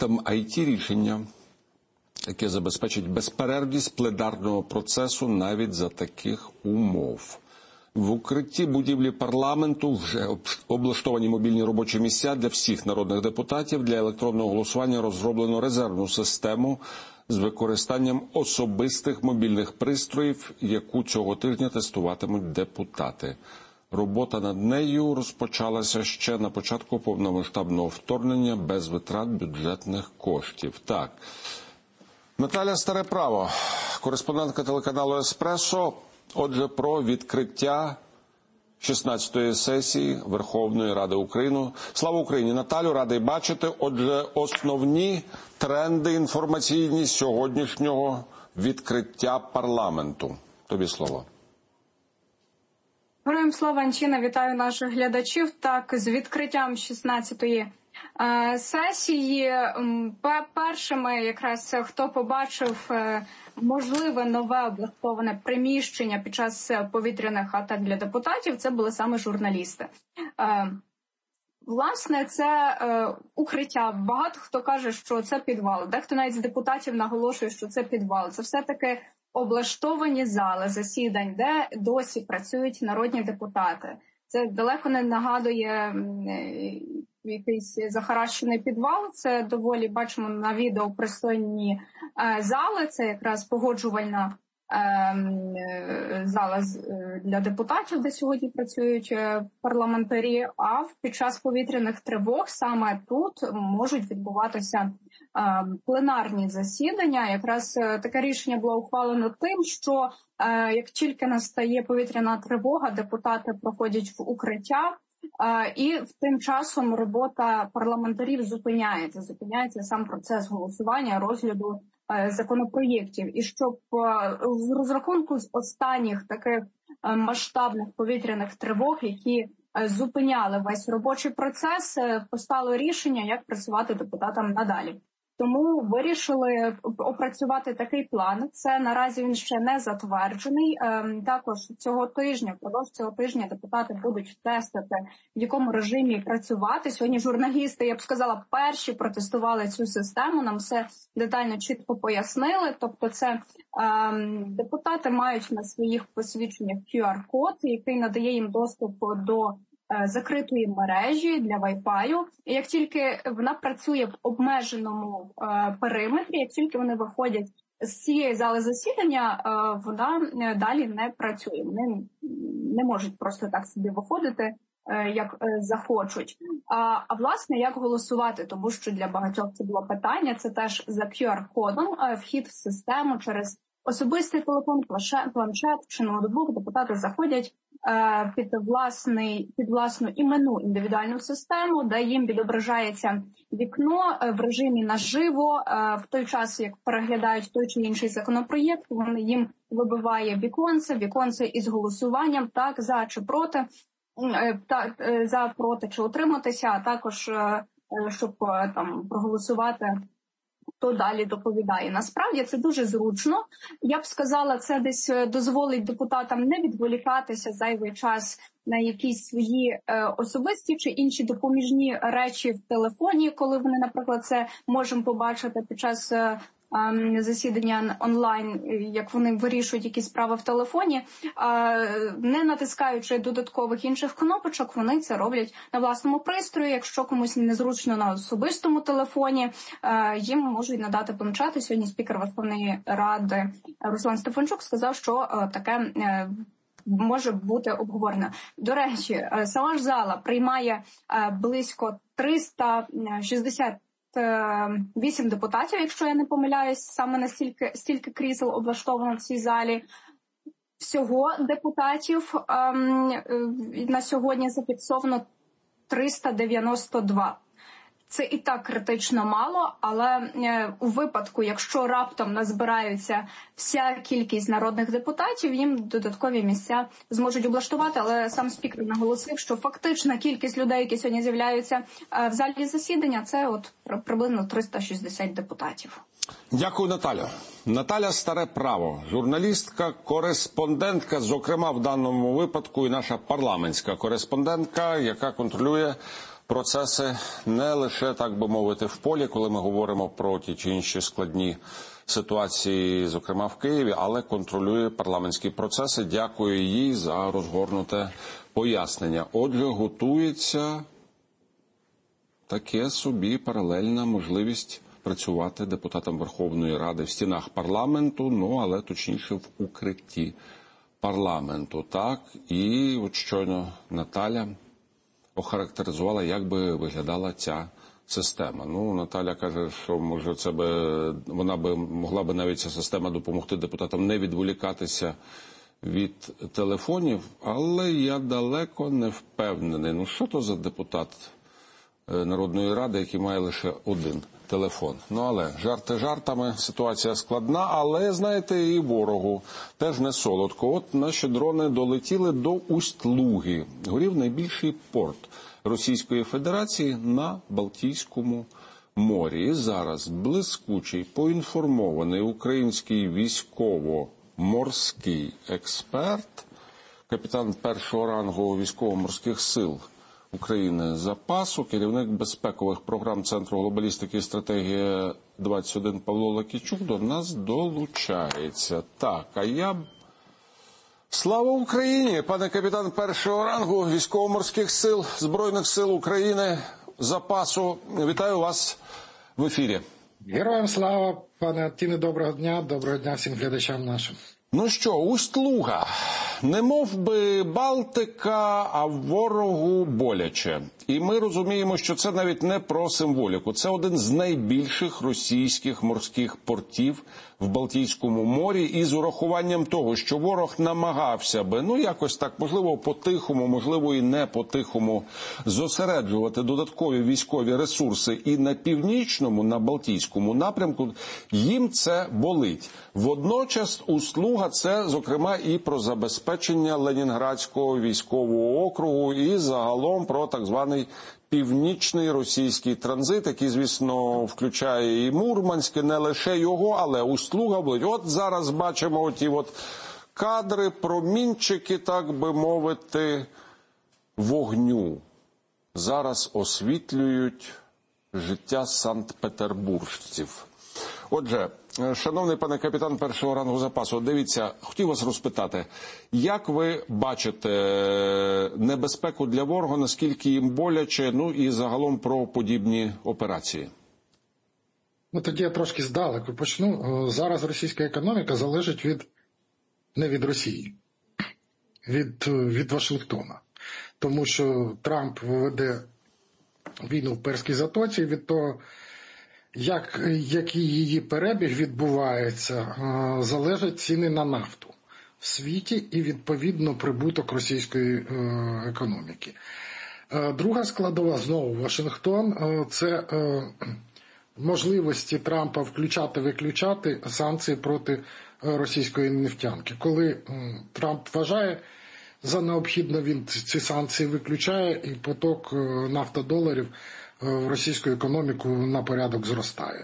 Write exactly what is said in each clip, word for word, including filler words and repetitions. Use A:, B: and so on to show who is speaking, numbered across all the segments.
A: там ай ті-рішення, яке забезпечить безперервність пленарного процесу навіть за таких умов. В укритті будівлі парламенту вже облаштовані мобільні робочі місця для всіх народних депутатів. Для електронного голосування розроблено резервну систему з використанням особистих мобільних пристроїв, яку цього тижня тестуватимуть депутати. Робота над нею розпочалася ще на початку повномасштабного вторгнення без витрат бюджетних коштів. Так. Наталя Старе Право, кореспондентка телеканалу «Еспресо». Отже, про відкриття шістнадцятої сесії Верховної Ради України. Слава Україні! Наталю, радий бачити. Отже, основні тренди інформаційні сьогоднішнього відкриття парламенту. Тобі слово.
B: Героям слава, Анчина, вітаю наших глядачів. Так, з відкриттям шістнадцятої е, сесії першими якраз хто побачив е, можливе нове облаштоване приміщення під час повітряних атак для депутатів, це були саме журналісти. Е, Власне, це е, укриття. Багато хто каже, що це підвал. Дехто навіть з депутатів наголошує, що це підвал. Це все-таки облаштовані зали засідань, де досі працюють народні депутати. Це далеко не нагадує е, якийсь захаращений підвал. Це доволі, бачимо на відео, пристойні е, зали. Це якраз погоджувальна зала для депутатів, де сьогодні працюють парламентарі, а під час повітряних тривог саме тут можуть відбуватися пленарні засідання. Якраз таке рішення було ухвалено тим, що як тільки настає повітряна тривога, депутати проходять в укриття, і тим часом робота парламентарів зупиняється. Зупиняється сам процес голосування, розгляду законопроєктів. І щоб в розрахунку з останніх таких масштабних повітряних тривог, які зупиняли весь робочий процес, постало рішення, як працювати депутатам надалі. Тому вирішили опрацювати такий план. Це наразі він ще не затверджений. Також цього тижня, впродовж цього тижня депутати будуть тестити, в якому режимі працювати. Сьогодні журналісти, я б сказала, перші протестували цю систему, нам все детально, чітко пояснили. Тобто це депутати мають на своїх посвідченнях кю ар-код, який надає їм доступ до закритої мережі для Wi-Fi. І як тільки вона працює в обмеженому е, периметрі, як тільки вони виходять з цієї зали засідання, е, вона далі не працює. Вони не можуть просто так собі виходити, е, як е, захочуть. А, а власне, як голосувати? Тому що для багатьох це було питання. Це теж за кю ар-кодом е, вхід в систему через особистий телефон, планшет чи ноутбук. Депутати заходять під власний, під власну іменну індивідуальну систему, де їм відображається вікно в режимі наживо. В той час, як переглядають той чи інший законопроєкт, вони їм вибиває віконце, віконце із голосуванням, так, за чи проти, так, за проти чи утриматися, а також, щоб там проголосувати, хто далі доповідає. Насправді це дуже зручно. Я б сказала, це десь дозволить депутатам не відволікатися зайвий час на якісь свої е, особисті чи інші допоміжні речі в телефоні, коли вони, наприклад, це можемо побачити під час е, засідання онлайн, як вони вирішують якісь справи в телефоні, не натискаючи додаткових інших кнопочок, вони це роблять на власному пристрої. Якщо комусь незручно на особистому телефоні, їм можуть надати планшети. Сьогодні спікер Верховної Ради Руслан Стефанчук сказав, що таке може бути обговорено. До речі, сама ж зала приймає близько триста шістдесят вісім депутатів, якщо я не помиляюсь, саме настільки стільки крісел облаштовано в цій залі. Всього депутатів ем, на сьогодні зафіксовано триста дев'яносто два. Це і так критично мало, але е, у випадку, якщо раптом назбираються вся кількість народних депутатів, їм додаткові місця зможуть облаштувати. Але сам спікер наголосив, що фактична кількість людей, які сьогодні з'являються е, в залі засідання, це от приблизно триста шістдесят депутатів.
A: Дякую, Наталя. Наталя Старе Право, журналістка, кореспондентка, зокрема в даному випадку і наша парламентська кореспондентка, яка контролює процеси не лише, так би мовити, в полі, коли ми говоримо про ті чи інші складні ситуації, зокрема в Києві, але контролює парламентські процеси. Дякую їй за розгорнуте пояснення. Отже, готується таке собі паралельна можливість працювати депутатам Верховної Ради в стінах парламенту, ну, але точніше в укритті парламенту. Так, і от щойно Наталя охарактеризувала, як би виглядала ця система. Ну, Наталя каже, що, може, це би, вона би могла би навіть ця система допомогти депутатам не відволікатися від телефонів, але я далеко не впевнений. Ну, що то за депутат Народної Ради, який має лише один телефон? Ну, але жарти жартами, ситуація складна, але, знаєте, і ворогу теж не солодко. От наші дрони долетіли до Усть-Луги. Горів найбільший порт Російської Федерації на Балтійському морі. І зараз блискучий, поінформований український військово-морський експерт, капітан першого рангу військово-морських сил України запасу, керівник безпекових програм Центру глобалістики і стратегії двадцять один Павло Лакійчук до нас долучається. Так, а я... Слава Україні, пане капітан першого рангу військово-морських сил, Збройних сил України, запасу. Вітаю вас в ефірі.
C: Героям слава, пане Тіне, доброго дня, доброго дня всім глядачам нашим.
A: Ну що, Усть-Луга, не мов би Балтика, а ворогу боляче. І ми розуміємо, що це навіть не про символіку. Це один з найбільших російських морських портів в Балтійському морі. І з урахуванням того, що ворог намагався би, ну якось так, можливо, по-тихому, можливо, і не по-тихому, зосереджувати додаткові військові ресурси і на північному, на Балтійському напрямку, їм це болить. Водночас Усть-Луга – це, зокрема, і про забезпечення Ленінградського військового округу, і загалом про так званий північний російський транзит, який, звісно, включає і Мурманське, не лише його, але Усть-Луга болить. От зараз бачимо оті от кадри, промінчики, так би мовити, вогню. Зараз освітлюють життя санкт-петербуржців. Отже, шановний пане капітан першого рангу запасу, дивіться, хотів вас розпитати, як ви бачите небезпеку для ворога, наскільки їм боляче, ну і загалом про подібні операції?
C: Ну, тоді я трошки здалеку почну. Зараз російська економіка залежить від, не від Росії, від, від Вашингтона. Тому що Трамп веде війну в Перській затоці, від того, Як, який її перебіг відбувається, залежать ціни на нафту в світі і, відповідно, прибуток російської економіки. Друга складова, знову Вашингтон, це можливості Трампа включати-виключати санкції проти російської нефтянки. Коли Трамп вважає за необхідно, він ці санкції виключає, і поток нафтодоларів в російську економіку на порядок зростає.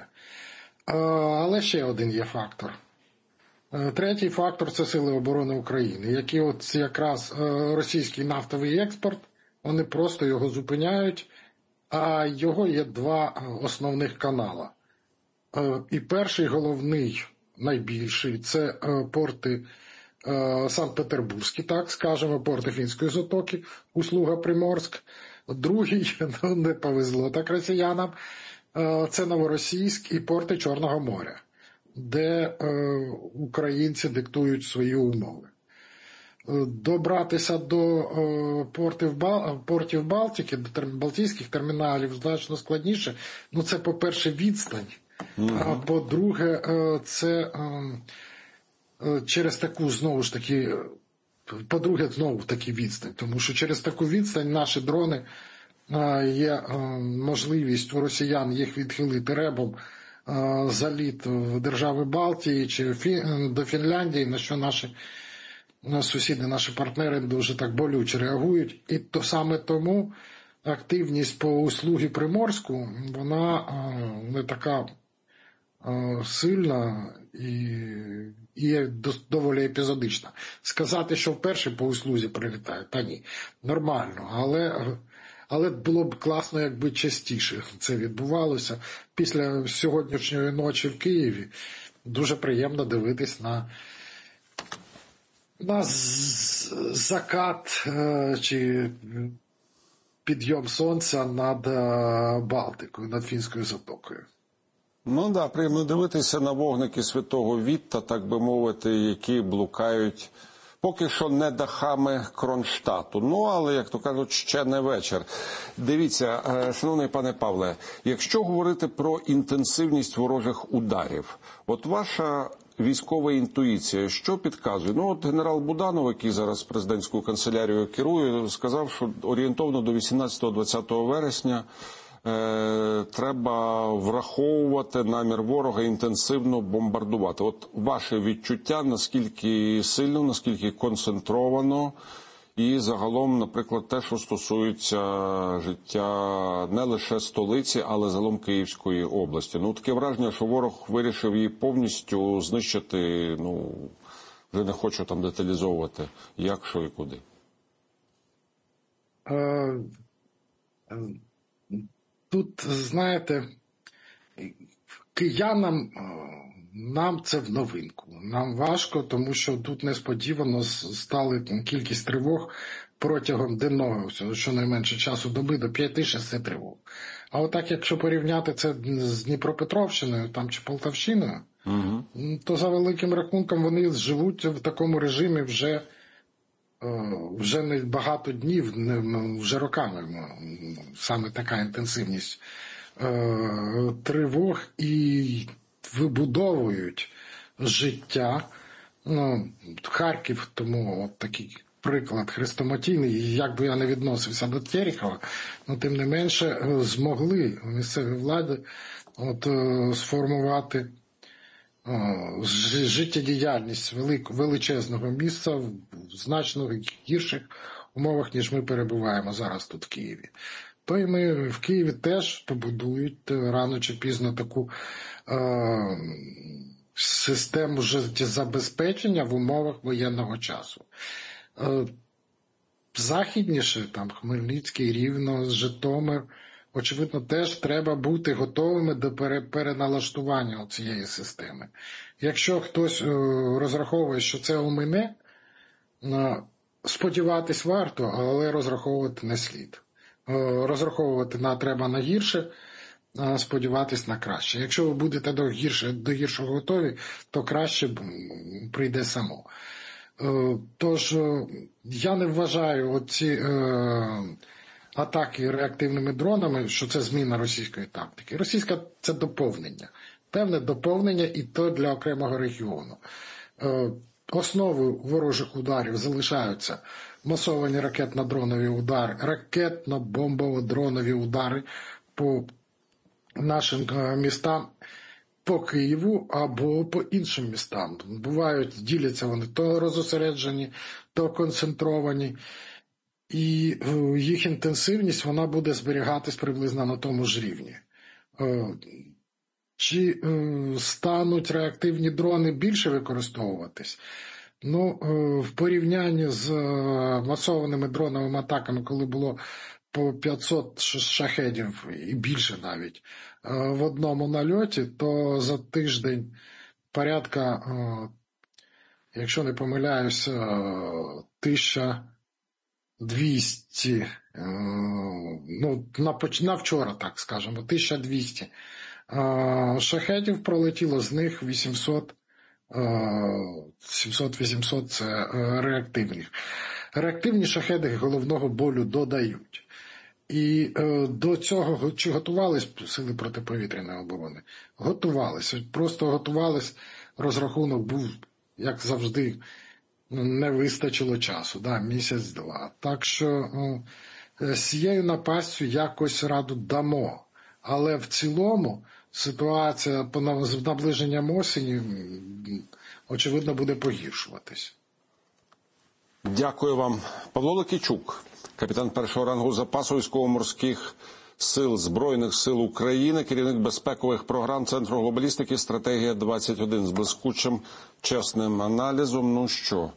C: Але ще один є фактор. Третій фактор – це Сили оборони України, які от якраз російський нафтовий експорт, вони просто його зупиняють, а його є два основних канала. І перший, головний, найбільший – це порти Санкт-Петербурзькі, так скажемо, порти Фінської затоки, Усть-Луга-Приморськ. Другий, ну, не повезло так росіянам, це Новоросійськ і порти Чорного моря, де українці диктують свої умови. Добратися до портів, портів Балтики, до балтійських терміналів значно складніше. Ну, це, по-перше, відстань, mm-hmm. а по-друге, це через таку, знову ж таки, по-друге, знову таки відстань, тому що через таку відстань наші дрони, є можливість у росіян їх відхилити ребом, заліт в держави Балтії чи до Фінляндії, на що наші сусіди, наші партнери дуже так болюче реагують. І то саме тому активність по Усть-Лугі Приморську, вона не така сильна і є доволі епізодична. Сказати, що вперше по Усть-Лузі прилітає, та ні, нормально, але Але було б класно, якби частіше це відбувалося. Після сьогоднішньої ночі в Києві дуже приємно дивитись на, на закат е, чи підйом сонця над е, Балтикою, над Фінською затокою.
A: Ну так, да, приємно дивитися на вогники Святого Вітта, так би мовити, які блукають поки що не дахами Кронштадту. Ну, але, як то кажуть, ще не вечір. Дивіться, шановний пане Павле, якщо говорити про інтенсивність ворожих ударів, от ваша військова інтуїція, що підказує? Ну, от генерал Буданов, який зараз президентською канцелярією керує, сказав, що орієнтовно до вісімнадцятого-двадцятого вересня треба враховувати намір ворога інтенсивно бомбардувати. От ваше відчуття, наскільки сильно, наскільки концентровано, і загалом, наприклад, те, що стосується життя не лише столиці, але загалом Київської області. Ну, таке враження, що ворог вирішив її повністю знищити, ну, вже не хочу там деталізовувати, як, що і куди.
C: Uh... Тут, знаєте, киянам, нам це в новинку. Нам важко, тому що тут несподівано стали кількість тривог протягом денного, щонайменше часу доби, до п'яти-шести тривог. А отак, якщо порівняти це з Дніпропетровщиною там, чи Полтавщиною, угу. то за великим рахунком вони живуть в такому режимі вже вже не багато днів, вже роками саме така інтенсивність е, тривог і вибудовують життя. Ну, Харків, тому от такий приклад хрестоматійний, як би я не відносився до Терехова, ну, тим не менше змогли місцеві влади от, е, сформувати життєдіяльність величезного місця в значно гірших умовах, ніж ми перебуваємо зараз тут в Києві. То і ми в Києві теж побудують рано чи пізно таку е, систему життєзабезпечення в умовах воєнного часу. Е, західніше, там Хмельницький, Рівно, Житомир, очевидно, теж треба бути готовими до переналаштування цієї системи. Якщо хтось розраховує, що це у мене, сподіватись варто, але розраховувати не слід. Розраховувати на треба на гірше, сподіватись на краще. Якщо ви будете до, гірше, до гіршого готові, то краще прийде само. Тож, я не вважаю оці атаки реактивними дронами, що це зміна російської тактики. Російська – це доповнення. Певне доповнення і то для окремого регіону. Основою ворожих ударів залишаються масовані ракетно-дронові удари, ракетно-бомбово-дронові удари по нашим містам, по Києву або по іншим містам. Бувають, діляться вони то розосереджені, то концентровані. І їх інтенсивність вона буде зберігатись приблизно на тому ж рівні. Чи стануть реактивні дрони більше використовуватись? Ну, в порівнянні з масованими дроновими атаками, коли було по п'ятсот шахедів і більше навіть в одному нальоті, то за тиждень порядка, якщо не помиляюся, тисяча двісті, ну, на вчора, так скажемо, тисяча двісті шахедів пролетіло, з них вісімсот, сімсот-вісімсот це реактивних. Реактивні шахеди головного болю додають. І до цього чи готувались сили протиповітряної оборони? Готувалися. Просто готувались, розрахунок був, як завжди, не вистачило часу, да, місяць-два. Так що з цією напастю якось раду дамо. Але в цілому ситуація з наближенням осені, очевидно, буде погіршуватись.
A: Дякую вам. Павло Ликійчук, капітан першого рангу запасу військово-морських сил Збройних сил України, керівник безпекових програм Центру глобалістики «Стратегія двадцять один» з блискучим, чесним аналізом. Ну що,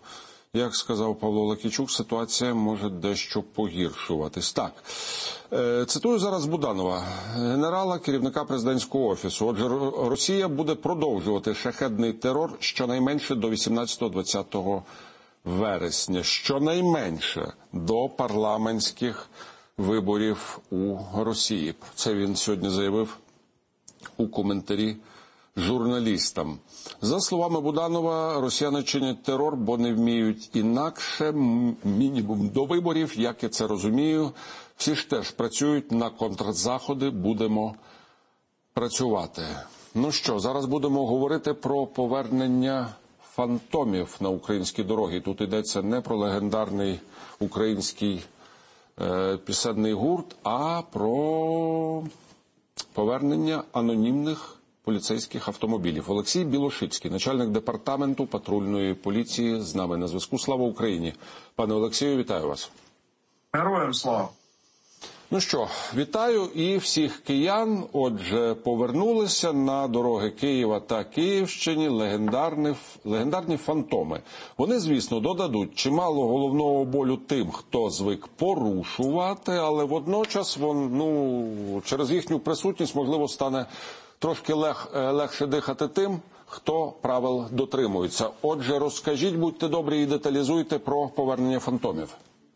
A: Як сказав Павло Лакійчук, ситуація може дещо погіршуватись. Так, цитую зараз Буданова, генерала, керівника президентського офісу. Отже, Росія буде продовжувати шахедний терор щонайменше до вісімнадцятого-двадцятого вересня. Щонайменше до парламентських виборів у Росії. Це він сьогодні заявив у коментарі журналістам. За словами Буданова, росіяни чинять терор, бо не вміють інакше, мінімум до виборів, як я це розумію. Всі ж теж працюють на контрзаходи, будемо працювати. Ну що, зараз будемо говорити про повернення фантомів на українські дороги. Тут йдеться не про легендарний український е, пісенний гурт, а про повернення анонімних поліцейських автомобілів. Олексій Білошицький, начальник департаменту патрульної поліції, з нами на зв'язку. Слава Україні! Пане Олексію, вітаю вас.
D: Героям слава!
A: Ну що, вітаю і всіх киян. Отже, повернулися на дороги Києва та Київщини легендарні, легендарні фантоми. Вони, звісно, додадуть чимало головного болю тим, хто звик порушувати, але водночас вон, ну, через їхню присутність, можливо, стане трошки лег, легше дихати тим, хто правил дотримується. Отже, розкажіть, будьте добрі, і деталізуйте про повернення фантомів.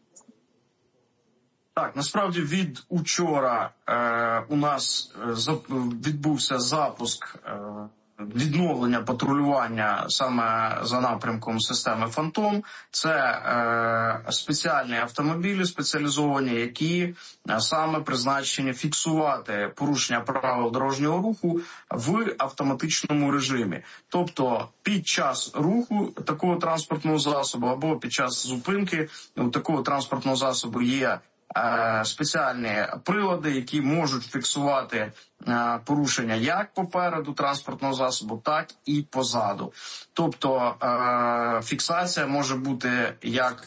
D: Так, насправді від учора е, у нас е, відбувся запуск е, відновлення патрулювання саме за напрямком системи «Фантом». Це е, спеціальні автомобілі, спеціалізовані, які е, саме призначені фіксувати порушення правил дорожнього руху в автоматичному режимі. Тобто під час руху такого транспортного засобу або під час зупинки у такого транспортного засобу є спеціальні прилади, які можуть фіксувати порушення як попереду транспортного засобу, так і позаду. Тобто фіксація може бути як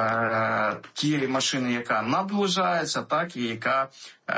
D: тієї машини, яка наближається, так і яка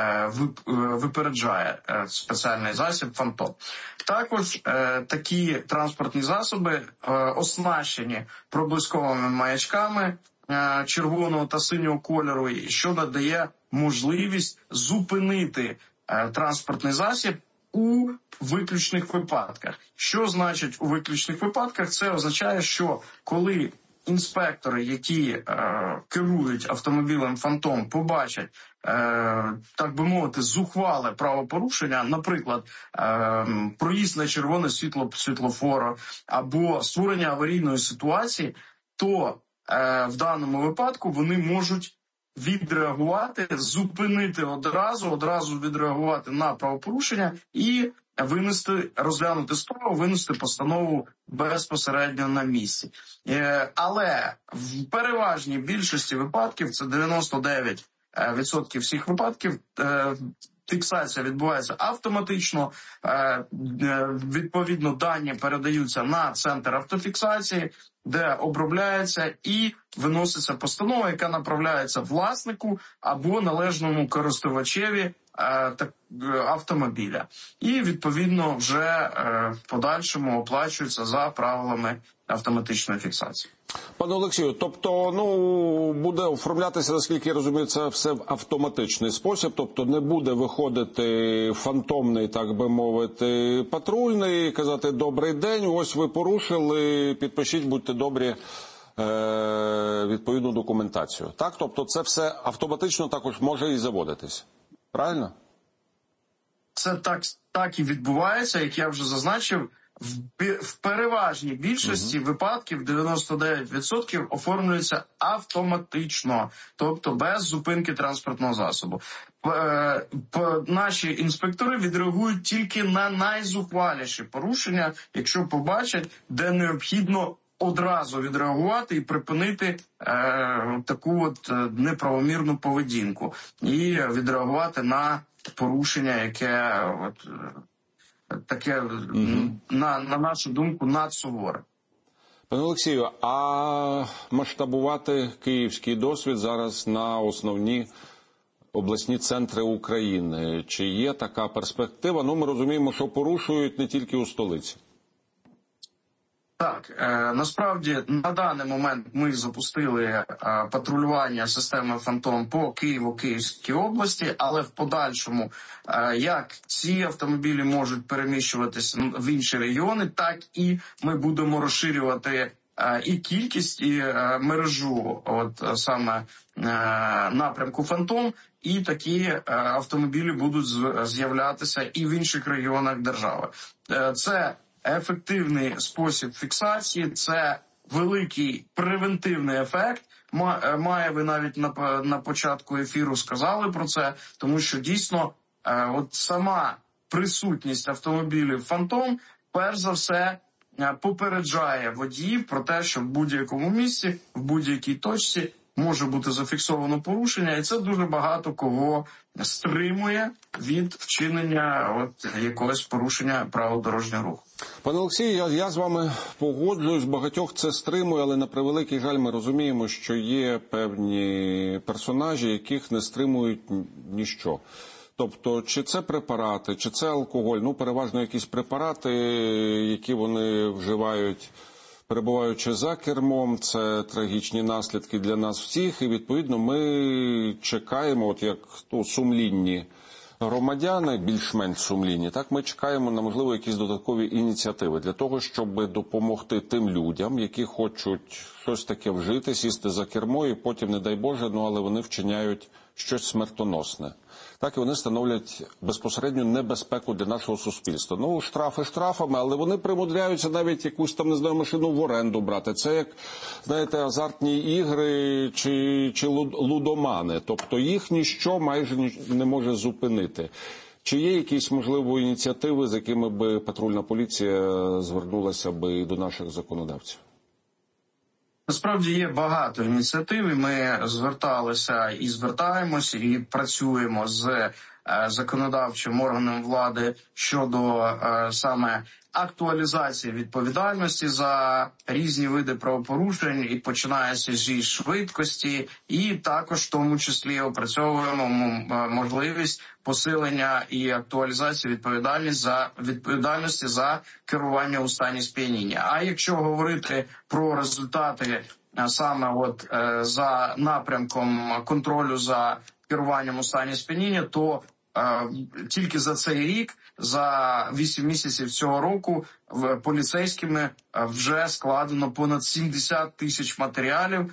D: випереджає спеціальний засіб «Фантом». Також такі транспортні засоби оснащені проблисковими маячками червоного та синього кольору, що надає можливість зупинити транспортний засіб у виключних випадках. Що значить у виключних випадках? Це означає, що коли інспектори, які е, керують автомобілем «Фантом», побачать, е, так би мовити, зухвале правопорушення, наприклад, е, проїзд на червоне світло світлофора або створення аварійної ситуації, то в даному випадку вони можуть відреагувати, зупинити одразу, одразу відреагувати на правопорушення і винести, розглянути справу, винести постанову безпосередньо на місці. Але в переважній більшості випадків, це дев'яносто дев'ять відсотків всіх випадків, фіксація відбувається автоматично, відповідно дані передаються на центр автофіксації, де обробляється і виноситься постанова, яка направляється власнику або належному користувачеві автомобіля. І, відповідно, вже в подальшому оплачується за правилами автоматичної фіксації.
A: Пане Олексію, тобто, ну, буде оформлятися, наскільки я розумію, це все в автоматичний спосіб, тобто не буде виходити фантомний, так би мовити, патрульний і казати «добрий день, ось ви порушили, підпишіть, будьте добрі, е- відповідну документацію». Так, тобто це все автоматично також може і заводитись. Правильно?
D: Це так, так і відбувається, як я вже зазначив. В переважній більшості uh-huh. випадків дев'яносто дев'ять відсотків оформлюється автоматично, тобто без зупинки транспортного засобу. Наші інспектори відреагують тільки на найзухваліші порушення, якщо побачать, де необхідно одразу відреагувати і припинити е, таку от неправомірну поведінку і відреагувати на порушення, яке от, таке, mm-hmm. на, на нашу думку, надсуворе.
A: Пане Олексію, а масштабувати київський досвід зараз на основні обласні центри України? Чи є така перспектива? Ну, ми розуміємо, що порушують не тільки у столиці.
D: Так, е, насправді на даний момент ми запустили е, патрулювання системи «Фантом» по Києву, Київській області, але в подальшому, е, як ці автомобілі можуть переміщуватися в інші регіони, так і ми будемо розширювати е, і кількість, і е, мережу, от е, саме е, напрямку «Фантом», і такі е, автомобілі будуть з'являтися і в інших регіонах держави. Е, це ефективний спосіб фіксації, це великий превентивний ефект. Має, ви навіть на, на початку ефіру сказали про це, тому що дійсно от сама присутність автомобілів «Фантом» перш за все попереджає водіїв про те, що в будь-якому місці, в будь-якій точці може бути зафіксовано порушення, і це дуже багато кого стримує від вчинення от якогось порушення правил дорожнього руху.
A: Пане Олексію, я, я з вами погоджуюсь, багатьох це стримує, але на превеликий жаль ми розуміємо, що є певні персонажі, яких не стримують ніщо. Тобто, чи це препарати, чи це алкоголь, ну переважно якісь препарати, які вони вживають, перебуваючи за кермом, це трагічні наслідки для нас всіх, і відповідно ми чекаємо, от як ну, сумлінні громадяни, більш-менш сумлінні, так ми чекаємо на, можливо, якісь додаткові ініціативи для того, щоб допомогти тим людям, які хочуть щось таке вжити, сісти за кермо і потім, не дай Боже, ну але вони вчиняють щось смертоносне. Так і вони становлять безпосередню небезпеку для нашого суспільства. Ну, штрафи штрафами, але вони примудряються навіть якусь там, не знаю, машину в оренду брати. Це як, знаєте, азартні ігри чи, чи лудомани. Тобто їх ніщо майже не може зупинити. Чи є якісь, можливо, ініціативи, з якими би патрульна поліція звернулася би до наших законодавців?
D: Насправді є багато ініціатив, і ми зверталися і звертаємося, і працюємо з законодавчим органом влади щодо саме актуалізації відповідальності за різні види правопорушень, і починається зі швидкості, і також в тому числі опрацьовуємо можливість посилення і актуалізації відповідальності за відповідальності за керування у стані сп'яніння. А якщо говорити про результати саме от за напрямком контролю за керуванням у стані сп'яніння, то тільки за цей рік, за вісім місяців цього року, поліцейськими вже складено понад сімдесят тисяч матеріалів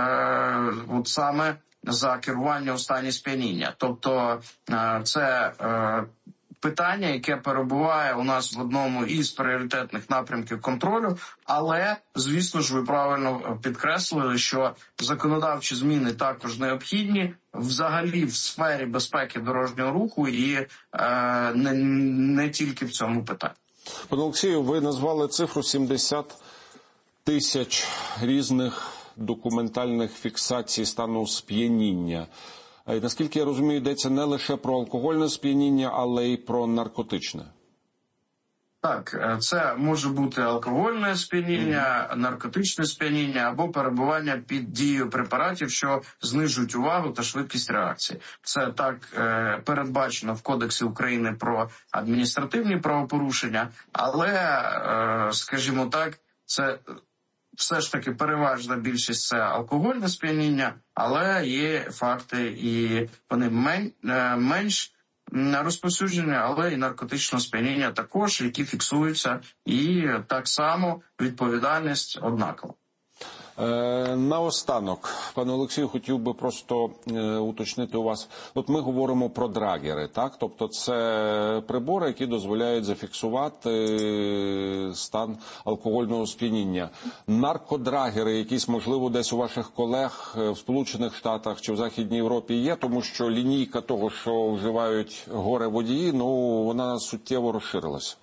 D: от саме за керування у стані сп'яніння. Тобто це питання, яке перебуває у нас в одному із пріоритетних напрямків контролю, але, звісно ж, ви правильно підкреслили, що законодавчі зміни також необхідні взагалі в сфері безпеки дорожнього руху і е, не, не тільки в цьому питанні.
A: Пане Олексію, ви назвали цифру сімдесят тисяч різних документальних фіксацій стану сп'яніння. І, наскільки я розумію, йдеться не лише про алкогольне сп'яніння, але й про наркотичне.
D: Так, це може бути алкогольне сп'яніння, наркотичне сп'яніння або перебування під дією препаратів, що знижують увагу та швидкість реакції. Це так е, передбачено в Кодексі України про адміністративні правопорушення, але, е, скажімо так, це все ж таки переважна більшість це алкогольне сп'яніння, але є факти і вони мен, е, менш розповсюдження, але і наркотичне сп'яніння також, які фіксуються, і так само відповідальність однакова.
A: Е, наостанок, пане Олексію, хотів би просто е, уточнити у вас. От ми говоримо про драгери, так? Тобто це прибори, які дозволяють зафіксувати стан алкогольного сп'яніння. Наркодрагери якісь, можливо, десь у ваших колег в Сполучених Штатах чи в Західній Європі є, тому що лінійка того, що вживають горе-водії, ну, вона суттєво розширилася.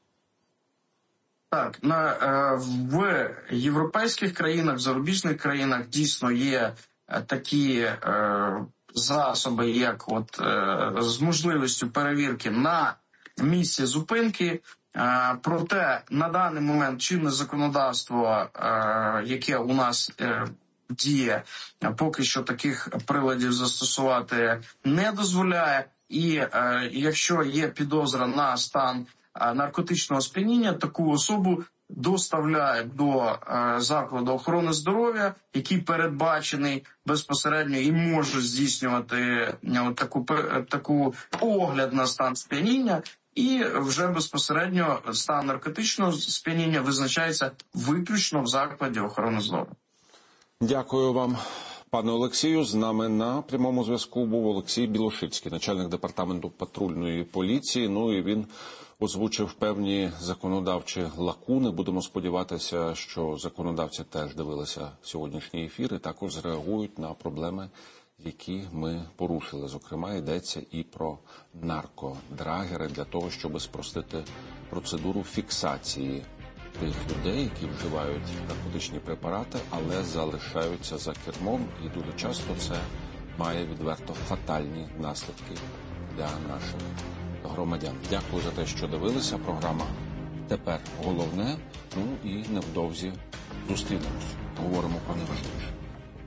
D: Так, на, е, в європейських країнах, в зарубіжних країнах дійсно є е, такі е, засоби, як от е, з можливістю перевірки на місці зупинки. Е, проте на даний момент чинне законодавство, е, яке у нас е, діє, поки що таких приладів застосувати не дозволяє. І е, якщо є підозра на стан наркотичного сп'яніння, таку особу доставляють до е, закладу охорони здоров'я, який передбачений безпосередньо і може здійснювати е, таку, таку огляд на стан сп'яніння, і вже безпосередньо стан наркотичного сп'яніння визначається виключно в закладі охорони здоров'я.
A: Дякую вам, пане Олексію. З нами на прямому зв'язку був Олексій Білошицький, начальник департаменту патрульної поліції. Ну і він озвучив певні законодавчі лакуни. Будемо сподіватися, що законодавці теж дивилися сьогоднішній ефір і також зреагують на проблеми, які ми порушили. Зокрема, йдеться і про наркодрагери для того, щоб спростити процедуру фіксації тих людей, які вживають наркотичні препарати, але залишаються за кермом. І дуже часто це має відверто фатальні наслідки для наших громадян. Дякую за те, що дивилися. Програма «Тепер головне». Ну і невдовзі зустрінемось. Говоримо про найважливіше.